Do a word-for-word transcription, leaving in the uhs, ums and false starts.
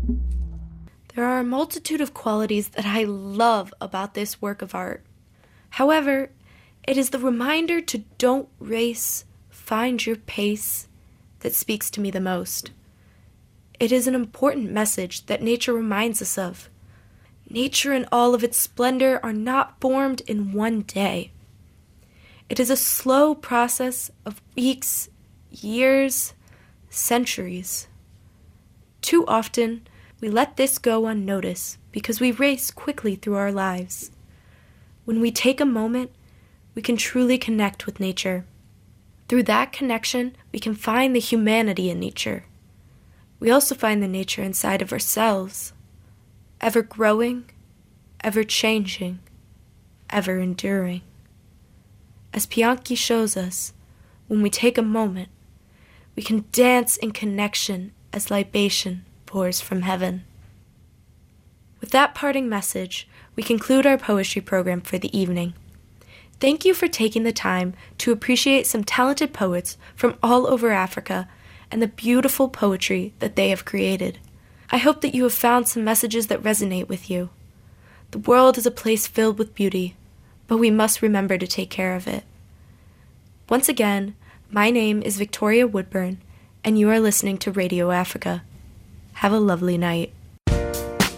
There are a multitude of qualities that I love about this work of art. However, it is the reminder to don't race, find your pace that speaks to me the most. It is an important message that nature reminds us of. Nature in all of its splendor are not formed in one day. It is a slow process of weeks, years, centuries. Too often, we let this go unnoticed because we race quickly through our lives. When we take a moment, we can truly connect with nature. Through that connection, we can find the humanity in nature. We also find the nature inside of ourselves, ever growing, ever changing, ever enduring. As Bianchi shows us, when we take a moment, we can dance in connection as libation pours from heaven. With that parting message, we conclude our poetry program for the evening. Thank you for taking the time to appreciate some talented poets from all over Africa and the beautiful poetry that they have created. I hope that you have found some messages that resonate with you. The world is a place filled with beauty, but we must remember to take care of it. Once again, my name is Victoria Woodburn, and you are listening to Radio Africa. Have a lovely night.